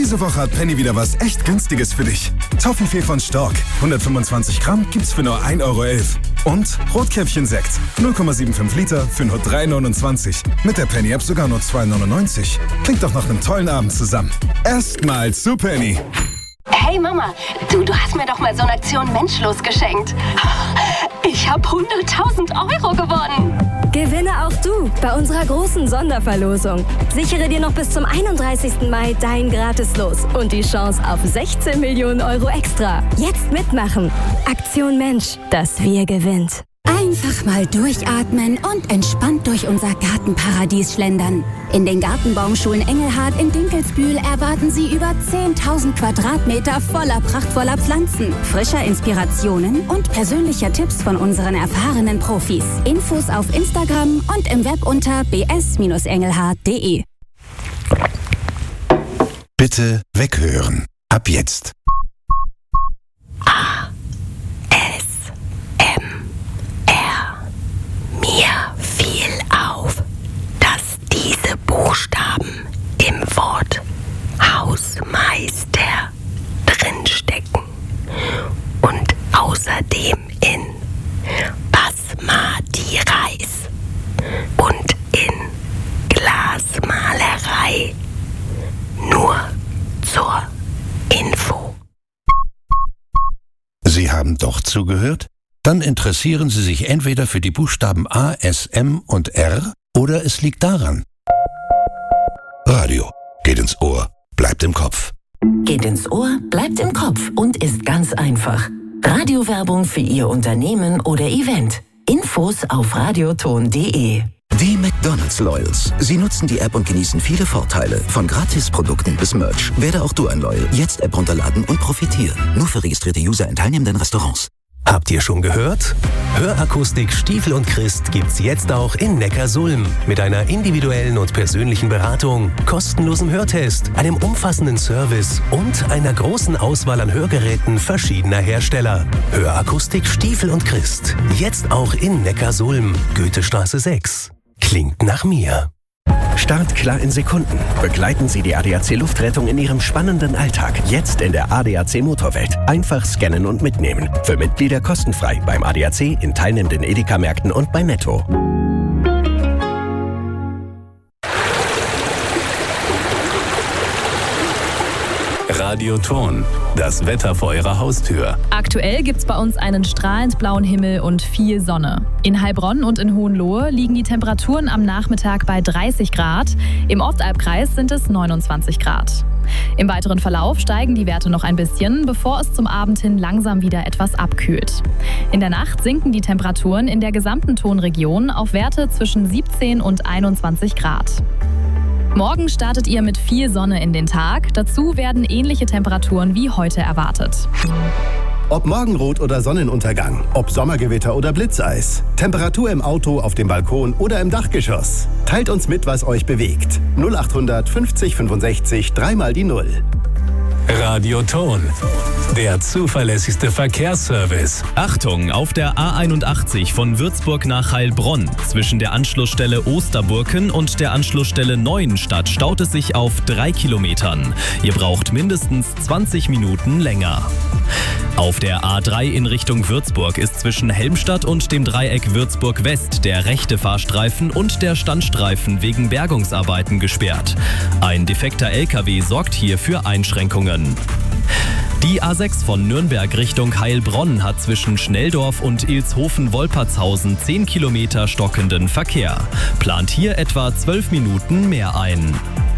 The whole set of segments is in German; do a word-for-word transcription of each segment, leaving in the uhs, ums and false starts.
Diese Woche hat Penny wieder was echt Günstiges für dich. Toffifee von Stork, hundertfünfundzwanzig Gramm, gibt's für nur ein Euro elf. Und Rotkäppchen-Sekt, null Komma fünfundsiebzig Liter für nur drei neunundzwanzig. Mit der Penny-App sogar nur zwei neunundneunzig. Klingt doch nach einem tollen Abend zusammen. Erstmal zu Penny. Hey Mama, du, du hast mir doch mal so eine Aktion Menschlos geschenkt. Ich habe hunderttausend Euro gewonnen. Gewinne auch du bei unserer großen Sonderverlosung. Sichere dir noch bis zum einunddreißigsten Mai dein Gratislos und die Chance auf sechzehn Millionen Euro extra. Jetzt mitmachen. Aktion Mensch, das Wir gewinnt. Einfach mal durchatmen und entspannt durch unser Gartenparadies schlendern. In den Gartenbaumschulen Engelhard in Dinkelsbühl erwarten Sie über zehntausend Quadratmeter voller prachtvoller Pflanzen, frischer Inspirationen und persönlicher Tipps von unseren erfahrenen Profis. Infos auf Instagram und im Web unter b s engelhard punkt d e. Bitte weghören. Ab jetzt. A. S. M. R. Mir fiel auf, dass diese Buchstaben im Wort Hausmeister drinstecken und außerdem in Basmati Reis und in Glasmalerei. Nur zur Info. Sie haben doch zugehört? Dann interessieren Sie sich entweder für die Buchstaben A, S, M und R oder es liegt daran. Radio. Geht ins Ohr, bleibt im Kopf. Geht ins Ohr, bleibt im Kopf und ist ganz einfach. Radiowerbung für Ihr Unternehmen oder Event. Infos auf radioton punkt d e. Die McDonald's Loyals. Sie nutzen die App und genießen viele Vorteile. Von Gratisprodukten bis Merch. Werde auch du ein Loyal. Jetzt App runterladen und profitieren. Nur für registrierte User in teilnehmenden Restaurants. Habt ihr schon gehört? Hörakustik Stiefel und Christ gibt's jetzt auch in Neckarsulm. Mit einer individuellen und persönlichen Beratung, kostenlosem Hörtest, einem umfassenden Service und einer großen Auswahl an Hörgeräten verschiedener Hersteller. Hörakustik Stiefel und Christ. Jetzt auch in Neckarsulm. Goethestraße sechs. Klingt nach mir. Start klar in Sekunden. Begleiten Sie die A D A C Luftrettung in Ihrem spannenden Alltag. Jetzt in der A D A C Motorwelt. Einfach scannen und mitnehmen. Für Mitglieder kostenfrei beim A D A C, in teilnehmenden Edeka-Märkten und bei Netto. Radioton. Das Wetter vor Ihrer Haustür. Aktuell gibt's bei uns einen strahlend blauen Himmel und viel Sonne. In Heilbronn und in Hohenlohe liegen die Temperaturen am Nachmittag bei dreißig Grad. Im Ostalbkreis sind es neunundzwanzig Grad. Im weiteren Verlauf steigen die Werte noch ein bisschen, bevor es zum Abend hin langsam wieder etwas abkühlt. In der Nacht sinken die Temperaturen in der gesamten Tonregion auf Werte zwischen siebzehn und einundzwanzig Grad. Morgen startet ihr mit viel Sonne in den Tag. Dazu werden ähnliche Temperaturen wie heute erwartet. Ob Morgenrot oder Sonnenuntergang, ob Sommergewitter oder Blitzeis, Temperatur im Auto, auf dem Balkon oder im Dachgeschoss. Teilt uns mit, was euch bewegt. null achthundert fünfzig fünfundsechzig, dreimal die Null. Radioton. Der zuverlässigste Verkehrsservice. Achtung, auf der A einundachtzig von Würzburg nach Heilbronn. Zwischen der Anschlussstelle Osterburken und der Anschlussstelle Neuenstadt staut es sich auf drei Kilometern. Ihr braucht mindestens zwanzig Minuten länger. Auf der A drei in Richtung Würzburg ist zwischen Helmstadt und dem Dreieck Würzburg West der rechte Fahrstreifen und der Standstreifen wegen Bergungsarbeiten gesperrt. Ein defekter L K W sorgt hier für Einschränkungen. Die A sechs von Nürnberg Richtung Heilbronn hat zwischen Schnelldorf und Ilshofen-Wolpertshausen zehn Kilometer stockenden Verkehr. Plant hier etwa zwölf Minuten mehr ein.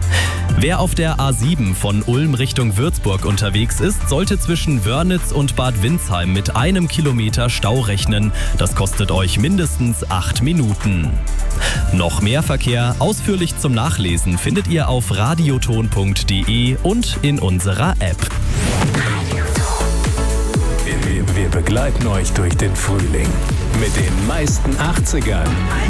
Wer auf der A sieben von Ulm Richtung Würzburg unterwegs ist, sollte zwischen Wörnitz und Bad Windsheim mit einem Kilometer Stau rechnen. Das kostet euch mindestens acht Minuten. Noch mehr Verkehr ausführlich zum Nachlesen findet ihr auf radioton punkt d e und in unserer App. Wir begleiten euch durch den Frühling mit den meisten achtzigern.